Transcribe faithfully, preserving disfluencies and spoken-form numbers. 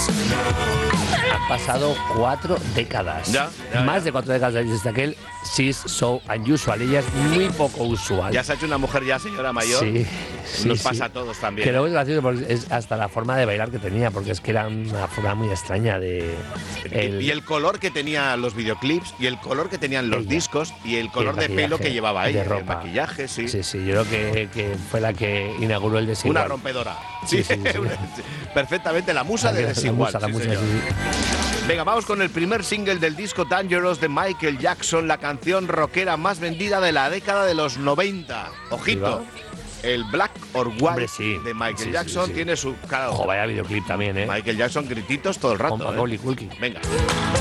Han pasado cuatro décadas. Ya, ya, Más ya. de cuatro décadas desde aquel She's So Unusual. Ella es muy poco usual. Ya se ha hecho una mujer ya señora mayor. Sí, sí, Nos sí. pasa a todos también. Que luego es gracioso porque es hasta la forma de bailar que tenía, porque es que era una forma muy extraña de. El, y el color que tenían los videoclips, y el color que tenían los ella, discos, y el color el de pelo que llevaba de ella, ropa. el maquillaje, sí. Sí, sí, yo creo que, que fue la que inauguró el desigual. Una rompedora. Sí, sí, sí. Perfectamente, la musa de La desigual. musa, la sí, musa, señor. sí, sí. Venga, vamos con el primer single del disco Dangerous de Michael Jackson, la canción rockera más vendida de la década de los noventa. Ojito, el Black or White Hombre, sí. de Michael Sí, sí, Jackson sí. tiene su... Claro, Ojo, vaya videoclip también, ¿eh? Michael Jackson grititos todo el rato. Con ¿eh? Macaulay Culkin. Venga.